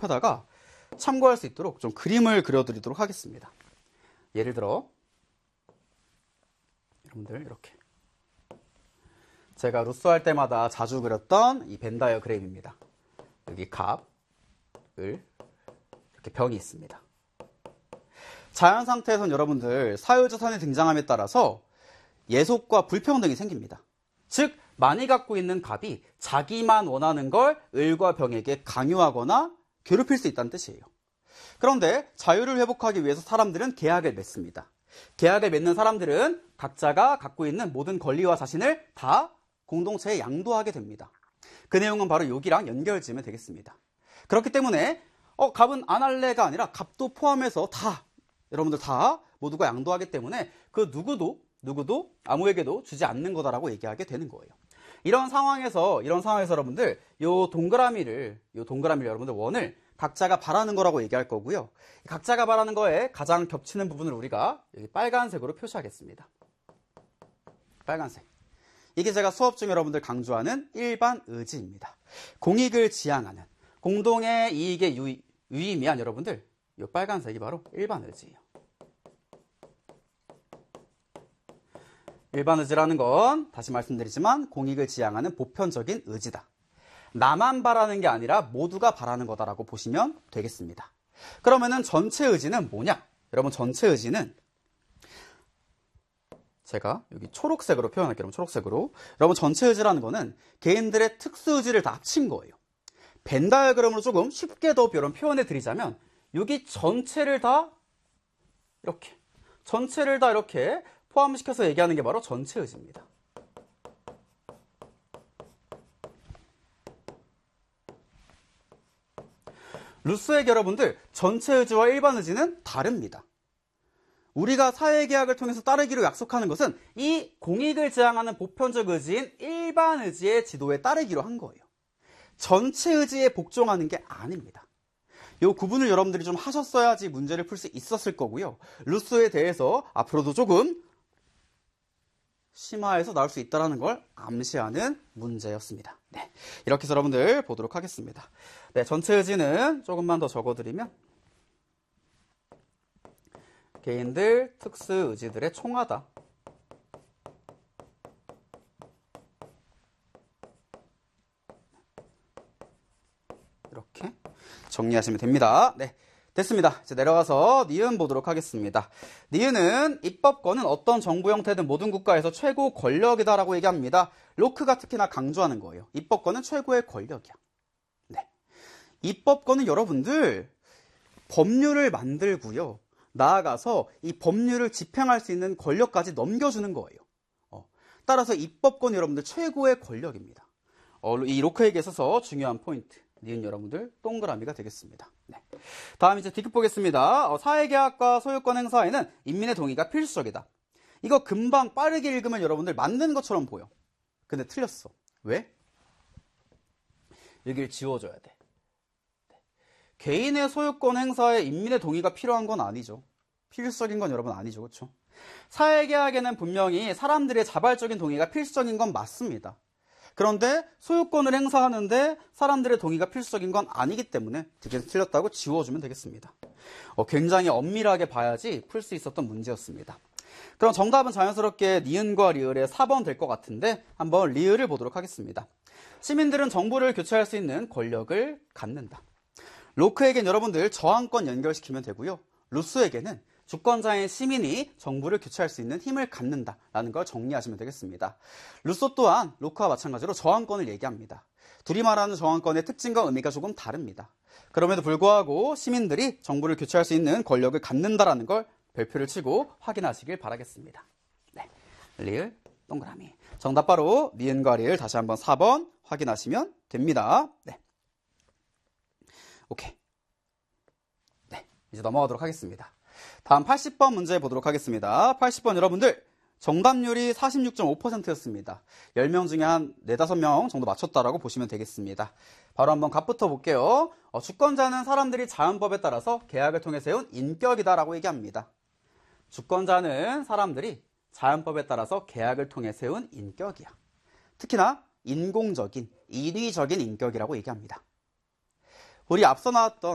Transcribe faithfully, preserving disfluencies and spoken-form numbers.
연습하다가 참고할 수 있도록 좀 그림을 그려드리도록 하겠습니다. 예를 들어 여러분들 이렇게 제가 루소 할 때마다 자주 그렸던 이 벤 다이어그램입니다. 여기 갑을 이렇게 병이 있습니다. 자연 상태에선 여러분들 사유자산이 등장함에 따라서 예속과 불평등이 생깁니다. 즉 많이 갖고 있는 갑이 자기만 원하는 걸 을과 병에게 강요하거나 괴롭힐 수 있다는 뜻이에요. 그런데 자유를 회복하기 위해서 사람들은 계약을 맺습니다. 계약을 맺는 사람들은 각자가 갖고 있는 모든 권리와 자신을 다 공동체에 양도하게 됩니다. 그 내용은 바로 여기랑 연결지으면 되겠습니다. 그렇기 때문에 어, 갑은 안 할래가 아니라 갑도 포함해서 다 여러분들 다 모두가 양도하기 때문에 그 누구도 누구도 아무에게도 주지 않는 거다라고 얘기하게 되는 거예요. 이런 상황에서 이런 상황에서 여러분들 요 동그라미를 요 동그라미를 여러분들 원을 각자가 바라는 거라고 얘기할 거고요. 각자가 바라는 거에 가장 겹치는 부분을 우리가 여기 빨간색으로 표시하겠습니다. 빨간색. 이게 제가 수업 중에 여러분들 강조하는 일반 의지입니다. 공익을 지향하는 공동의 이익의 유의, 유의미한 여러분들 이 빨간색이 바로 일반 의지예요. 일반 의지라는 건 다시 말씀드리지만 공익을 지향하는 보편적인 의지다. 나만 바라는 게 아니라 모두가 바라는 거다라고 보시면 되겠습니다. 그러면은 전체 의지는 뭐냐? 여러분 전체 의지는 제가 여기 초록색으로 표현할게요. 여러분 초록색으로. 여러분 전체 의지라는 거는 개인들의 특수 의지를 다 합친 거예요. 벤 다이어그램으로 조금 쉽게 더 이런 표현해 드리자면 여기 전체를 다 이렇게 전체를 다 이렇게 포함시켜서 얘기하는 게 바로 전체 의지입니다. 루소에게 여러분들 전체 의지와 일반 의지는 다릅니다. 우리가 사회계약을 통해서 따르기로 약속하는 것은 이 공익을 지향하는 보편적 의지인 일반 의지의 지도에 따르기로 한 거예요. 전체 의지에 복종하는 게 아닙니다. 이 구분을 여러분들이 좀 하셨어야지 문제를 풀 수 있었을 거고요. 루소에 대해서 앞으로도 조금 심화해서 나올 수 있다는 걸 암시하는 문제였습니다. 네, 이렇게 해서 여러분들 보도록 하겠습니다. 네, 전체 의지는 조금만 더 적어드리면 개인들 특수 의지들의 총하다. 이렇게 정리하시면 됩니다. 네, 됐습니다. 이제 내려가서 니은 보도록 하겠습니다. 니은은 입법권은 어떤 정부 형태든 모든 국가에서 최고 권력이다라고 얘기합니다. 로크가 특히나 강조하는 거예요. 입법권은 최고의 권력이야. 네, 입법권은 여러분들 법률을 만들고요. 나아가서 이 법률을 집행할 수 있는 권력까지 넘겨주는 거예요. 어, 따라서 입법권이 여러분들 최고의 권력입니다. 어, 이 로크에게 있어서 중요한 포인트. 니은 여러분들 동그라미가 되겠습니다. 네. 다음 이제 D급 보겠습니다. 어, 사회계약과 소유권 행사에는 인민의 동의가 필수적이다. 이거 금방 빠르게 읽으면 여러분들 맞는 것처럼 보여. 근데 틀렸어. 왜? 여기를 지워줘야 돼. 네. 개인의 소유권 행사에 인민의 동의가 필요한 건 아니죠. 필수적인 건 여러분 아니죠. 그렇죠? 사회계약에는 분명히 사람들의 자발적인 동의가 필수적인 건 맞습니다. 그런데 소유권을 행사하는데 사람들의 동의가 필수적인 건 아니기 때문에 되게 틀렸다고 지워주면 되겠습니다. 어, 굉장히 엄밀하게 봐야지 풀 수 있었던 문제였습니다. 그럼 정답은 자연스럽게 니은과 리을의 사 번 될 것 같은데 한번 리을을 보도록 하겠습니다. 시민들은 정부를 교체할 수 있는 권력을 갖는다. 로크에겐 여러분들 저항권 연결시키면 되고요. 루소에게는 주권자인 시민이 정부를 교체할 수 있는 힘을 갖는다라는 걸 정리하시면 되겠습니다. 루소 또한 로크와 마찬가지로 저항권을 얘기합니다. 둘이 말하는 저항권의 특징과 의미가 조금 다릅니다. 그럼에도 불구하고 시민들이 정부를 교체할 수 있는 권력을 갖는다라는 걸 별표를 치고 확인하시길 바라겠습니다. 네, 리을 동그라미. 정답 바로 니은과 리을 다시 한번 사 번 확인하시면 됩니다. 네, 오케이. 네, 이제 넘어가도록 하겠습니다. 다음 팔십 번 문제 보도록 하겠습니다. 팔십 번 여러분들 정답률이 사십육 점 오 퍼센트였습니다. 열 명 중에 한 네다섯 명 정도 맞췄다라고 보시면 되겠습니다. 바로 한번 갑부터 볼게요. 어, 주권자는 사람들이 자연법에 따라서 계약을 통해 세운 인격이다라고 얘기합니다. 주권자는 사람들이 자연법에 따라서 계약을 통해 세운 인격이야. 특히나 인공적인, 인위적인 인격이라고 얘기합니다. 우리 앞서 나왔던